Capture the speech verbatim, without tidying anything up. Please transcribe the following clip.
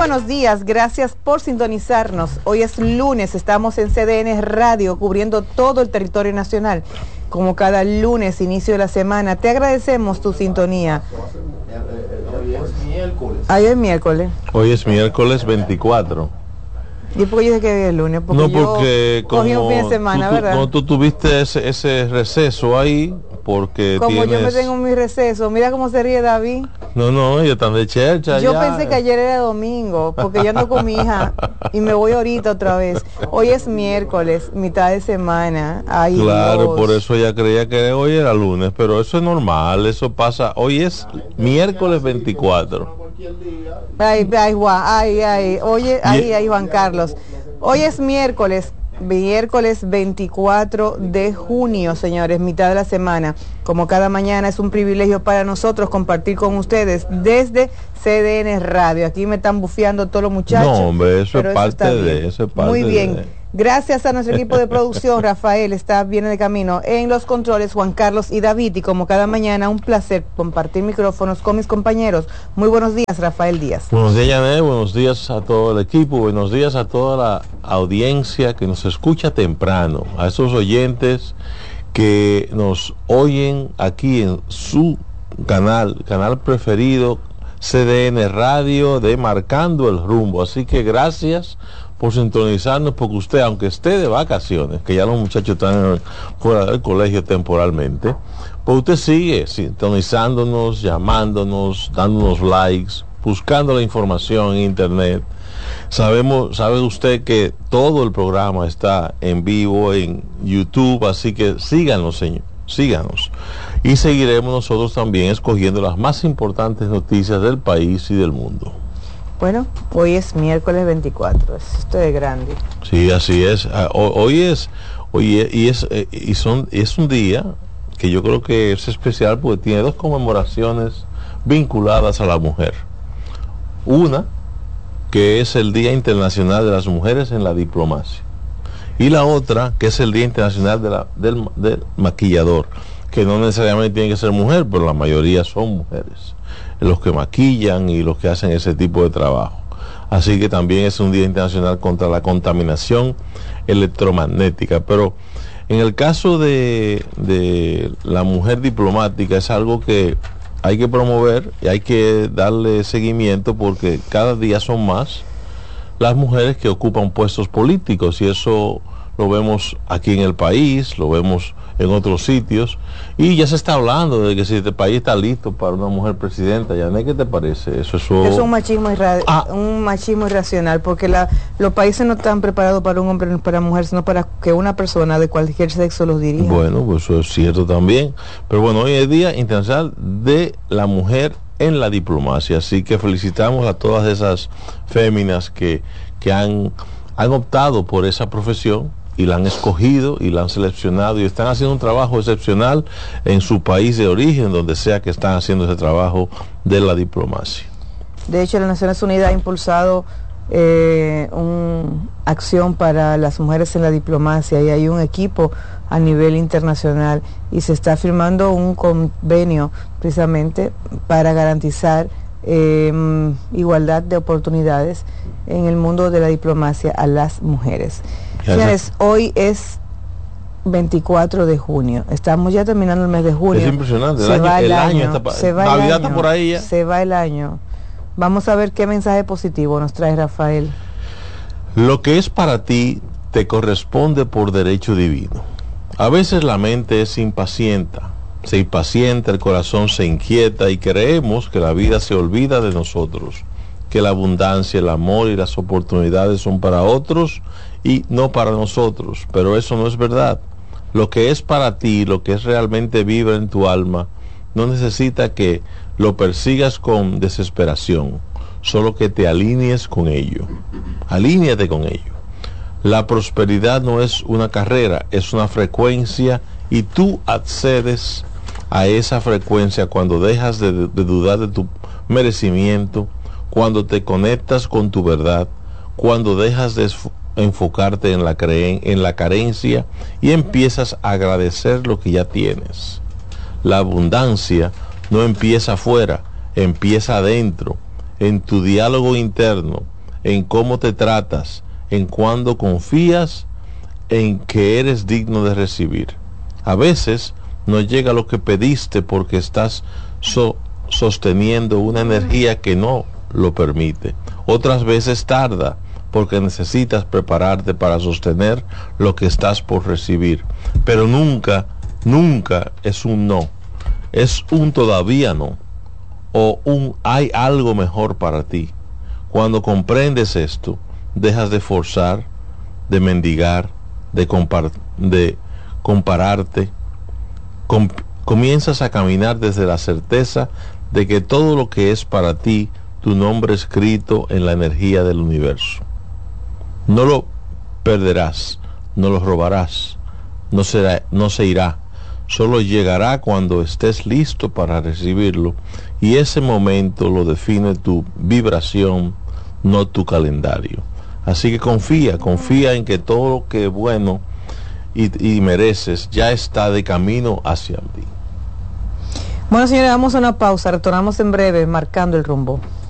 buenos días, gracias por sintonizarnos. Hoy es lunes, estamos en C D N Radio cubriendo todo el territorio nacional. Como cada lunes, inicio de la semana, te agradecemos tu sintonía. Hoy es miércoles. Hoy es miércoles. Hoy es miércoles veinticuatro. ¿Y por qué yo dije que hoy es lunes? Porque no, porque yo cogí un fin de semana, tú, tú, ¿verdad? No, tú tuviste ese, ese receso ahí, porque como tienes... yo me tengo mi receso, mira cómo se ríe David. No, no, ellos están de chercha. Yo ya. pensé que ayer era domingo, porque yo ando con mi hija y me voy ahorita otra vez. Hoy es miércoles, mitad de semana. Ay, claro, Dios. por eso ella creía que hoy era lunes, pero eso es normal, eso pasa. Hoy es miércoles veinticuatro. Ay, ay, Juan, ay, ay, oye, ay, ay, Juan Carlos. Hoy es miércoles, miércoles veinticuatro de junio, señores, mitad de la semana. Como cada mañana es un privilegio para nosotros compartir con ustedes desde C D N Radio. Aquí me están bufeando todos los muchachos. No, hombre, eso es parte eso de, eso es parte Muy bien. De... Gracias a nuestro equipo de producción, Rafael está viene de camino en los controles, Juan Carlos y David, y como cada mañana un placer compartir micrófonos con mis compañeros. Muy buenos días, Rafael Díaz. Buenos días, Yané, buenos días a todo el equipo, buenos días a toda la audiencia que nos escucha temprano, a esos oyentes que nos oyen aquí en su canal, canal preferido, C D N Radio de Marcando el Rumbo. Así que gracias por sintonizarnos, porque usted, aunque esté de vacaciones, que ya los muchachos están fuera del colegio temporalmente, pues usted sigue sintonizándonos, llamándonos, dándonos likes, buscando la información en internet. Sabemos, sabe usted que todo el programa está en vivo en YouTube, así que síganos, señor, síganos. Y seguiremos nosotros también escogiendo las más importantes noticias del país y del mundo. Bueno, hoy es miércoles veinticuatro, esto es grande. Sí, así es. Hoy es, hoy es, y es, y son, es un día que yo creo que es especial porque tiene dos conmemoraciones vinculadas a la mujer. Una, que es el Día Internacional de las Mujeres en la Diplomacia. Y la otra, que es el Día Internacional de la, del, del Maquillador, que no necesariamente tiene que ser mujer, pero la mayoría son mujeres, los que maquillan y los que hacen ese tipo de trabajo. Así que también es un Día Internacional contra la contaminación electromagnética. Pero en el caso de, de la mujer diplomática es algo que hay que promover y hay que darle seguimiento, porque cada día son más las mujeres que ocupan puestos políticos, y eso lo vemos aquí en el país, lo vemos en otros sitios, y ya se está hablando de que si este país está listo para una mujer presidenta. Yané, ¿qué te parece eso? Eso, eso es un machismo, irra ah. un machismo irracional, porque la, los países no están preparados para un hombre ni para mujer, sino para que una persona de cualquier sexo los dirija. Bueno, pues eso es cierto también, pero bueno, hoy es Día Internacional de la Mujer en la Diplomacia, así que felicitamos a todas esas féminas que, que han, han optado por esa profesión y la han escogido y la han seleccionado y están haciendo un trabajo excepcional en su país de origen, donde sea que están haciendo ese trabajo de la diplomacia. De hecho, las Naciones Unidas ha impulsado eh, una acción para las mujeres en la diplomacia, y hay un equipo a nivel internacional y se está firmando un convenio precisamente para garantizar eh, igualdad de oportunidades en el mundo de la diplomacia a las mujeres. Señores, hoy es veinticuatro de junio, estamos ya terminando el mes de junio. Es impresionante, se el va año, el el año, año está, se va Navidad el año, está por ahí ya. Se va el año. Vamos a ver qué mensaje positivo nos trae Rafael. Lo que es para ti te corresponde por derecho divino. A veces la mente es impacienta, se impacienta, el corazón se inquieta y creemos que la vida se olvida de nosotros, que la abundancia, el amor y las oportunidades son para otros y no para nosotros, pero eso no es verdad. Lo que es para ti, lo que es realmente vibra en tu alma, no necesita que lo persigas con desesperación, solo que te alinees con ello. Alíneate con ello. La prosperidad no es una carrera, es una frecuencia, y tú accedes a esa frecuencia cuando dejas de, de dudar de tu merecimiento, cuando te conectas con tu verdad, cuando dejas de enfocarte en la, creen, en la carencia y empiezas a agradecer lo que ya tienes. La abundancia no empieza afuera, empieza adentro, en tu diálogo interno, en cómo te tratas, en cuando confías en que eres digno de recibir. A veces no llega lo que pediste porque estás so- sosteniendo una energía que no lo permite. Otras veces tarda porque necesitas prepararte para sostener lo que estás por recibir. Pero nunca, nunca es un no. Es un todavía no. O un hay algo mejor para ti. Cuando comprendes esto, dejas de forzar, de mendigar, de, compar de compararte. Com comienzas a caminar desde la certeza de que todo lo que es para ti, tu nombre escrito en la energía del universo. No lo perderás, no lo robarás, no será, no se irá, solo llegará cuando estés listo para recibirlo, y ese momento lo define tu vibración, no tu calendario. Así que confía, confía en que todo lo que es bueno y, y mereces ya está de camino hacia ti. Bueno, señores, damos una pausa, retornamos en breve, marcando el rumbo.